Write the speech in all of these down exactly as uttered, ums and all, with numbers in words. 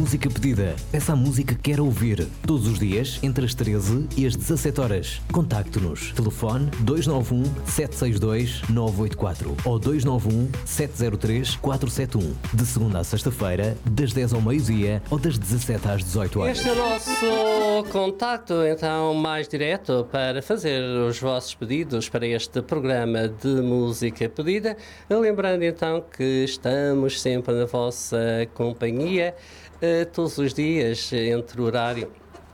música pedida. Essa música que quer ouvir. Todos os dias, entre as treze e as dezassete horas. Contacte-nos. Telefone dois nove um, sete seis dois, nove oito quatro ou dois nove um, sete zero três, quatro sete um. De segunda a sexta-feira, das dez ao meio-dia ou das dezassete às dezoito horas. Este é o nosso contacto, então, mais direto para fazer os vossos pedidos para este programa de música pedida. Lembrando, então, que estamos sempre na vossa companhia uh, todos os dias entre o horário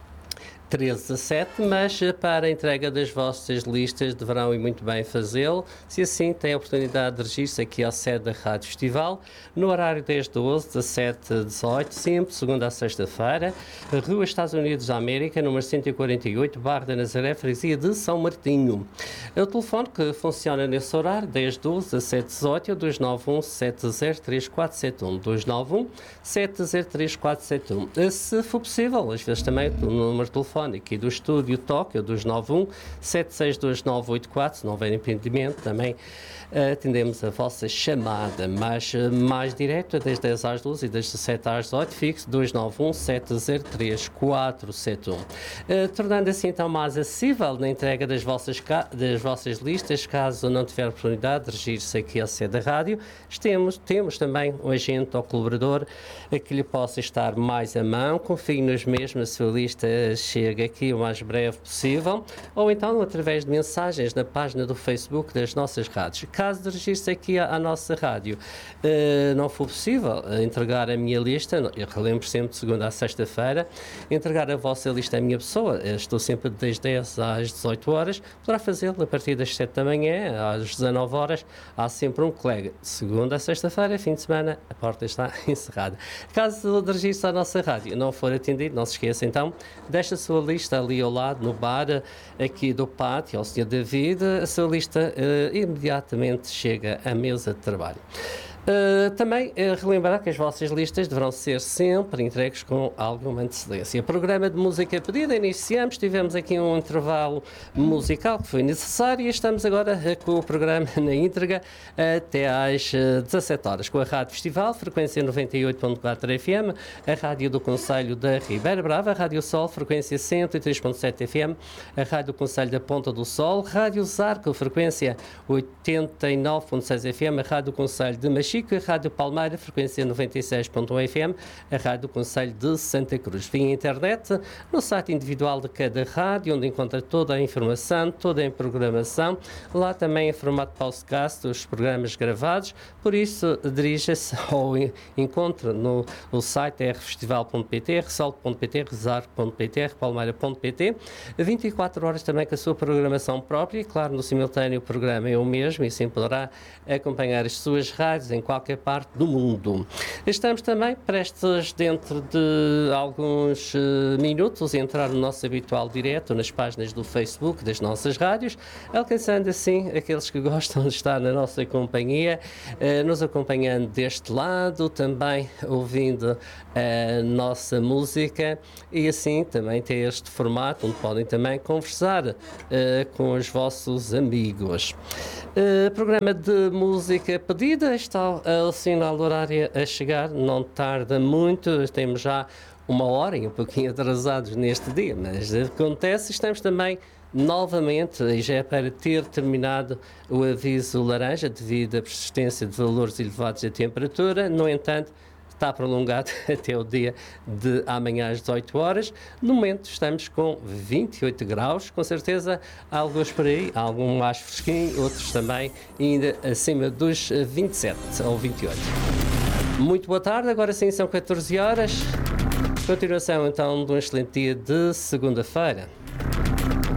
treze a sete, mas para a entrega das vossas listas deverão e muito bem fazê-lo. Se assim, têm a oportunidade de registrar-se aqui ao sede da Rádio Festival, no horário dez a doze, dezassete a dezoito, sempre segunda a sexta-feira, Rua Estados Unidos da América, número cento e quarenta e oito, Bairro da Nazaré, freguesia de São Martinho. O telefone que funciona nesse horário, dez a doze, dezassete a dezoito, é o dois nove um, sete zero três, quatro sete um, dois nove um, sete zero três, quatro sete um. Se for possível, às vezes também o número de telefone aqui do estúdio Tóquio, dos nove um, sete seis dois, nove oito quatro, se não houver impedimento, também uh, atendemos a vossa chamada, mas uh, mais direto, das dez às doze e das dezassete às dezoito, fixo dois nove um, sete zero três, quatro sete um. Uh, tornando assim então mais acessível na entrega das vossas, das vossas listas, caso não tiver oportunidade de regir-se aqui ao sede da rádio, temos, temos também um agente ou colaborador a que lhe possa estar mais à mão, confie nos mesmos, a sua lista chega aqui o mais breve possível, ou então através de mensagens na página do Facebook das nossas rádios. Caso de registro aqui à, à nossa rádio uh, não for possível uh, entregar a minha lista, eu relembro sempre de segunda a sexta-feira, entregar a vossa lista à minha pessoa, eu estou sempre das dez às dezoito horas, poderá fazê-lo a partir das sete da manhã, às dezanove horas, há sempre um colega. De segunda a sexta-feira, fim de semana, a porta está encerrada. Caso de registro à nossa rádio não for atendido, não se esqueça então, deixa a sua lista ali ao lado, no bar, aqui do pátio, ao senhor David, a sua lista uh, imediatamente chega à mesa de trabalho. Uh, também uh, relembrar que as vossas listas deverão ser sempre entregues com alguma antecedência. Programa de música pedida, iniciamos, tivemos aqui um intervalo musical que foi necessário e estamos agora uh, com o programa na íntegra uh, até às uh, dezassete horas, com a Rádio Festival, frequência noventa e oito ponto quatro F M, a Rádio do Concelho da Ribeira Brava, a Rádio Sol, frequência cento e três ponto sete F M, a Rádio do Concelho da Ponta do Sol, Rádio Zarco, frequência oitenta e nove ponto seis F M, a Rádio do Concelho de Machico, a Rádio Palmeira, frequência noventa e seis ponto um F M, a Rádio do Concelho de Santa Cruz. Via internet, no site individual de cada rádio, onde encontra toda a informação, toda a programação, lá também em formato podcast, os programas gravados, por isso dirija-se ou encontra no o site r festival ponto p t, r sol ponto p t, rezar ponto p t, r palmeira ponto p t, vinte e quatro horas também com a sua programação própria, e claro, no simultâneo o programa é o mesmo e assim poderá acompanhar as suas rádios em qualquer parte do mundo. Estamos também prestes, dentro de alguns uh, minutos, a entrar no nosso habitual direto nas páginas do Facebook das nossas rádios, alcançando assim aqueles que gostam de estar na nossa companhia, uh, nos acompanhando deste lado, também ouvindo a nossa música e assim também ter este formato onde podem também conversar uh, com os vossos amigos. Uh, programa de música pedida, está o sinal horário a chegar, não tarda muito, temos já uma hora e um pouquinho atrasados neste dia, mas acontece, estamos também novamente, e já é para ter terminado o aviso laranja devido à persistência de valores elevados da temperatura, no entanto, está prolongado até o dia de amanhã às dezoito horas. No momento estamos com vinte e oito graus, com certeza há alguns por aí, há algum mais fresquinho, outros também ainda acima dos vinte e sete ou vinte e oito. Muito boa tarde, agora sim são catorze horas. Continuação então de um excelente dia de segunda-feira.